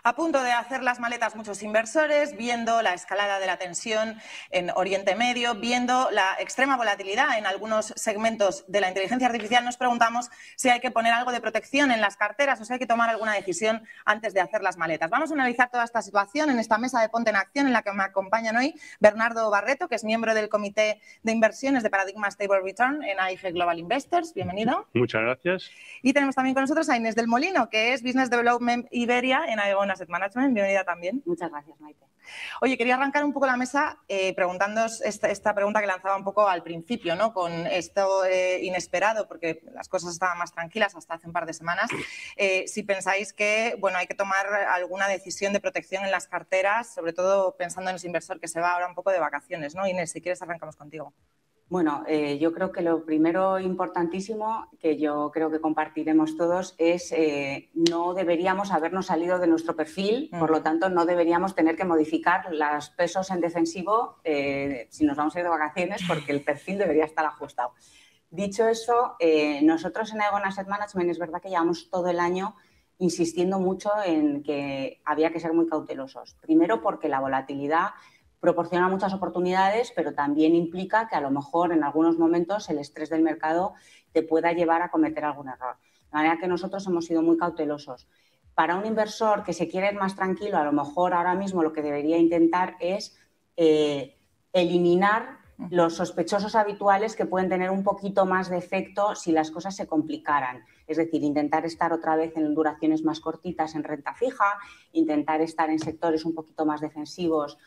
A punto de hacer las maletas muchos inversores, viendo la escalada de la tensión en Oriente Medio, viendo la extrema volatilidad en algunos segmentos de la inteligencia artificial, nos preguntamos si hay que poner algo de protección en las carteras o si hay que tomar alguna decisión antes de hacer las maletas. Vamos a analizar toda esta situación en esta mesa de Ponte en Acción en la que me acompañan hoy Bernardo Barreto, que es miembro del Comité de Inversiones de Paradigma Stable Return en AIG Global Investors. Bienvenido. Muchas gracias. Y tenemos también con nosotros a Inés del Molino, que es Business Development Iberia en Aegon Asset Management. Bienvenida también. Muchas gracias, Maite. Oye, quería arrancar un poco la mesa preguntándoos esta pregunta que lanzaba un poco al principio, ¿no? Con esto inesperado, porque las cosas estaban más tranquilas hasta hace un par de semanas. Si pensáis que, bueno, hay que tomar alguna decisión de protección en las carteras, sobre todo pensando en ese inversor que se va ahora un poco de vacaciones, ¿no? Inés, si quieres arrancamos contigo. Bueno, yo creo que lo primero importantísimo que yo creo que compartiremos todos es no deberíamos habernos salido de nuestro perfil, por lo tanto no deberíamos tener que modificar los pesos en defensivo si nos vamos a ir de vacaciones porque el perfil debería estar ajustado. Dicho eso, nosotros en Aegon Asset Management es verdad que llevamos todo el año insistiendo mucho en que había que ser muy cautelosos. Primero porque la volatilidad proporciona muchas oportunidades, pero también implica que a lo mejor en algunos momentos el estrés del mercado te pueda llevar a cometer algún error. De manera que nosotros hemos sido muy cautelosos. Para un inversor que se quiere ir más tranquilo, a lo mejor ahora mismo lo que debería intentar es eliminar los sospechosos habituales que pueden tener un poquito más de efecto si las cosas se complicaran. Es decir, intentar estar otra vez en duraciones más cortitas en renta fija, intentar estar en sectores un poquito más defensivos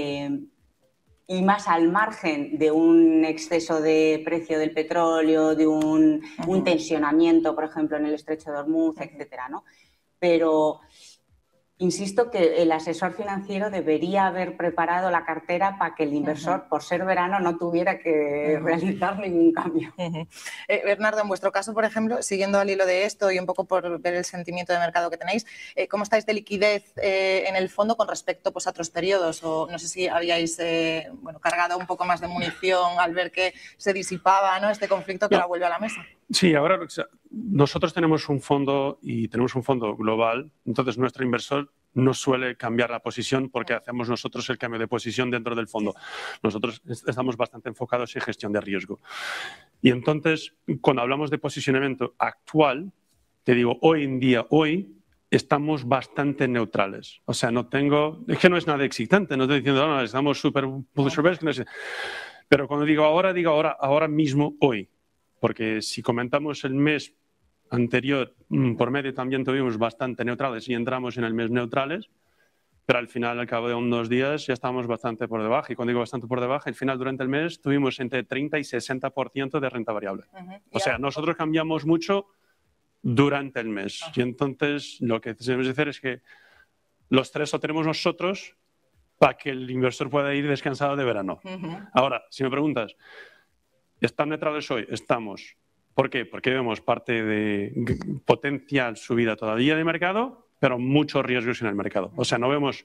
y más al margen de un exceso de precio del petróleo, de un tensionamiento, por ejemplo, en el estrecho de Hormuz, etcétera, ¿no? Pero insisto que el asesor financiero debería haber preparado la cartera para que el inversor, por ser verano, no tuviera que realizar ningún cambio. Bernardo, en vuestro caso, por ejemplo, siguiendo al hilo de esto y un poco por ver el sentimiento de mercado que tenéis, ¿cómo estáis de liquidez en el fondo con respecto pues, a otros periodos? O no sé si habíais cargado un poco más de munición al ver que se disipaba, ¿no? Este conflicto que ahora vuelve a la mesa. Sí, ahora nosotros tenemos un fondo y tenemos un fondo global, entonces nuestro inversor no suele cambiar la posición porque hacemos nosotros el cambio de posición dentro del fondo. Nosotros estamos bastante enfocados en gestión de riesgo. Y entonces, cuando hablamos de posicionamiento actual, te digo, hoy en día, estamos bastante neutrales. O sea, es que no es nada excitante, no estoy diciendo, no, estamos súper bullish, no sé. Pero cuando digo ahora mismo, hoy. Porque si comentamos el mes anterior, por medio también tuvimos bastante neutrales y entramos en el mes neutrales, pero al final, al cabo de unos días, ya estábamos bastante por debajo. Y cuando digo bastante por debajo, al final, durante el mes, tuvimos entre 30 y 60% de renta variable. O sea, nosotros cambiamos mucho durante el mes. Y entonces, lo que debemos hacer es que los tres lo tenemos nosotros para que el inversor pueda ir descansado de verano. Ahora, si me preguntas, ¿están neutrales hoy? Estamos. ¿Por qué? Porque vemos parte de potencial subida todavía de mercado, pero muchos riesgos en el mercado. O sea, no vemos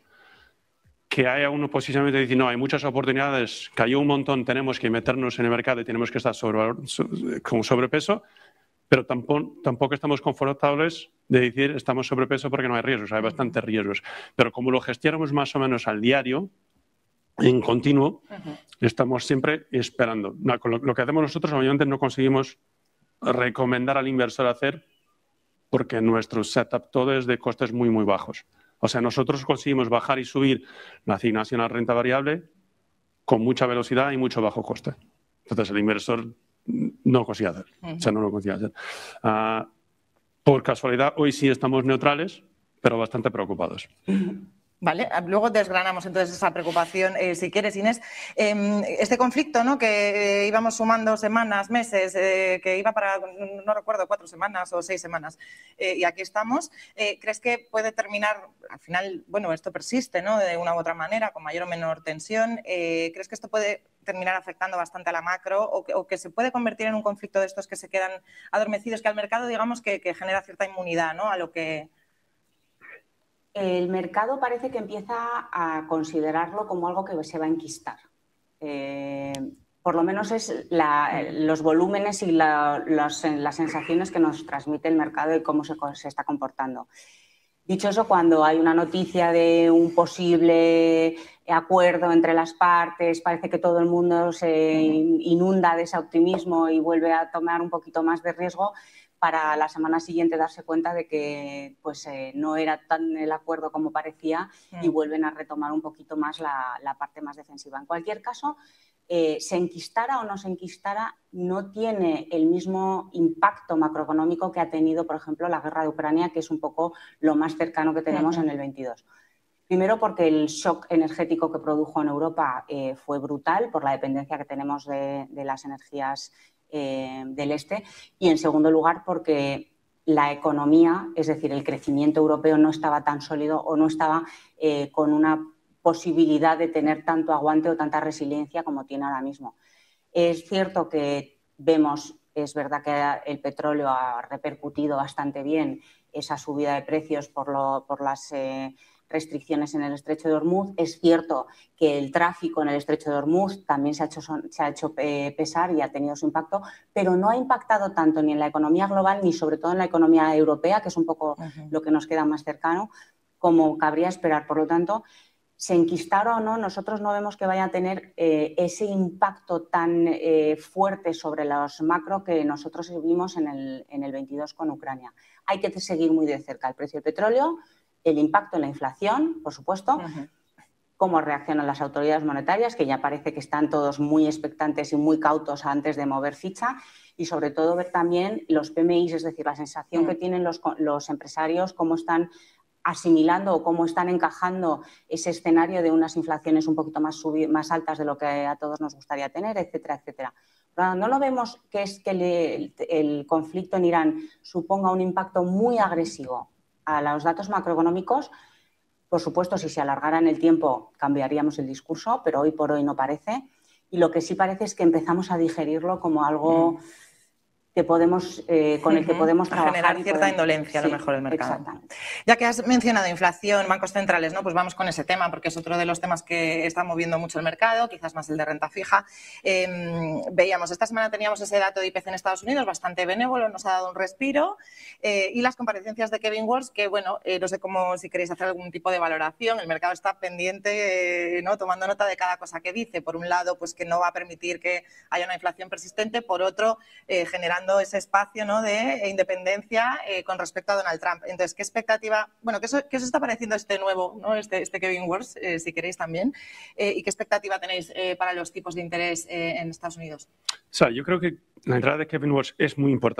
que haya un posicionamiento de decir, no, hay muchas oportunidades, cayó un montón, tenemos que meternos en el mercado y tenemos que estar con sobrepeso, pero tampoco estamos confortables de decir estamos sobrepeso porque no hay riesgos, hay bastantes riesgos. Pero como lo gestionamos más o menos al diario, en continuo, estamos siempre esperando. No, lo que hacemos nosotros, obviamente, no conseguimos recomendar al inversor hacer porque nuestro setup todo es de costes muy, muy bajos. O sea, nosotros conseguimos bajar y subir la asignación a renta variable con mucha velocidad y mucho bajo coste. Entonces, el inversor no consigue hacer. O sea, no lo consigue hacer. Por casualidad, hoy sí estamos neutrales, pero bastante preocupados. Vale, luego desgranamos entonces esa preocupación, si quieres, Inés. Este conflicto, ¿no? Que íbamos sumando semanas, meses, que iba para, no recuerdo, 4 semanas o 6 semanas, y aquí estamos. ¿Crees que puede terminar, al final, bueno, esto persiste, ¿no? De una u otra manera, con mayor o menor tensión? ¿Crees que esto puede terminar afectando bastante a la macro o que se puede convertir en un conflicto de estos que se quedan adormecidos, que al mercado, digamos, que genera cierta inmunidad, ¿no? A lo que... El mercado parece que empieza a considerarlo como algo que se va a enquistar. Por lo menos es los volúmenes y las sensaciones que nos transmite el mercado y cómo se está comportando. Dicho eso, cuando hay una noticia de un posible acuerdo entre las partes, parece que todo el mundo se inunda de ese optimismo y vuelve a tomar un poquito más de riesgo, para la semana siguiente darse cuenta de que pues, no era tan el acuerdo como parecía y vuelven a retomar un poquito más la parte más defensiva. En cualquier caso, se enquistara o no se enquistara, no tiene el mismo impacto macroeconómico que ha tenido, por ejemplo, la guerra de Ucrania, que es un poco lo más cercano que tenemos en el 22. Primero porque el shock energético que produjo en Europa fue brutal por la dependencia que tenemos de las energías del este, y en segundo lugar porque la economía, es decir, el crecimiento europeo no estaba tan sólido o no estaba con una posibilidad de tener tanto aguante o tanta resiliencia como tiene ahora mismo. Es cierto que vemos, es verdad que el petróleo ha repercutido bastante bien esa subida de precios por las restricciones en el Estrecho de Hormuz. Es cierto que el tráfico en el Estrecho de Hormuz también se ha hecho pesar y ha tenido su impacto, pero no ha impactado tanto ni en la economía global ni sobre todo en la economía europea, que es un poco lo que nos queda más cercano, como cabría esperar. Por lo tanto, se enquistara o no, nosotros no vemos que vaya a tener ese impacto tan fuerte sobre los macro que nosotros vimos en el 22 con Ucrania. Hay que seguir muy de cerca el precio del petróleo, el impacto en la inflación, por supuesto, cómo reaccionan las autoridades monetarias, que ya parece que están todos muy expectantes y muy cautos antes de mover ficha, y sobre todo ver también los PMIs, es decir, la sensación que tienen los empresarios, cómo están asimilando o cómo están encajando ese escenario de unas inflaciones un poquito más altas de lo que a todos nos gustaría tener, etcétera, etcétera. Pero no lo vemos que es que el conflicto en Irán suponga un impacto muy agresivo a los datos macroeconómicos. Por supuesto, si se alargara en el tiempo cambiaríamos el discurso, pero hoy por hoy no parece. Y lo que sí parece es que empezamos a digerirlo como algo que podemos, con el que podemos trabajar. Generar cierta indolencia a lo mejor el mercado. Exactamente. Ya que has mencionado inflación, bancos centrales, ¿no? Pues vamos con ese tema, porque es otro de los temas que está moviendo mucho el mercado, quizás más el de renta fija. Veíamos, esta semana teníamos ese dato de IPC en Estados Unidos, bastante benévolo, nos ha dado un respiro, y las comparecencias de Kevin Warsh, que bueno, no sé cómo, si queréis hacer algún tipo de valoración, el mercado está pendiente, ¿no? Tomando nota de cada cosa que dice. Por un lado, pues que no va a permitir que haya una inflación persistente, por otro, generando ese espacio, ¿no? de independencia con respecto a Donald Trump. Entonces, ¿qué expectativa? Bueno, ¿qué os está pareciendo este nuevo, ¿no? este Kevin Warsh, si queréis también? ¿Y qué expectativa tenéis para los tipos de interés en Estados Unidos? O sea, yo creo que la entrada de Kevin Warsh es muy importante.